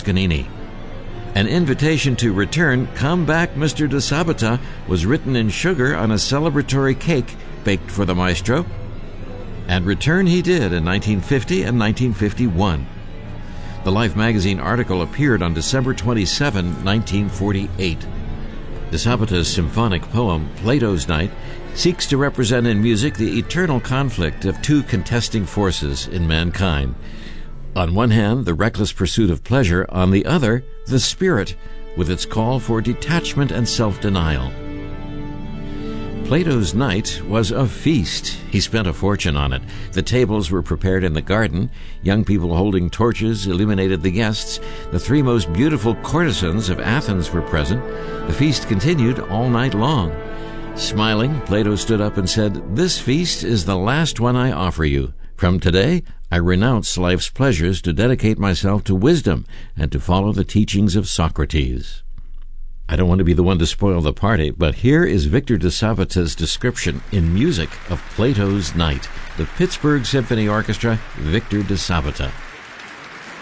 Toscanini. An invitation to return, "Come back, Mr. de Sabata," was written in sugar on a celebratory cake baked for the maestro. And return he did in 1950 and 1951. The Life magazine article appeared on December 27, 1948. De Sabata's symphonic poem, Plato's Night, seeks to represent in music the eternal conflict of two contesting forces in mankind. On one hand, the reckless pursuit of pleasure; on the other, the spirit, with its call for detachment and self-denial. Plato's Night was a feast. He spent a fortune on it. The tables were prepared in the garden. Young people holding torches illuminated the guests. The three most beautiful courtesans of Athens were present. The feast continued all night long. Smiling, Plato stood up and said, "This feast is the last one I offer you. From today, I renounce life's pleasures to dedicate myself to wisdom and to follow the teachings of Socrates." I don't want to be the one to spoil the party, but here is Victor de Sabata's description in music of Plato's Night. The Pittsburgh Symphony Orchestra, Victor de Sabata.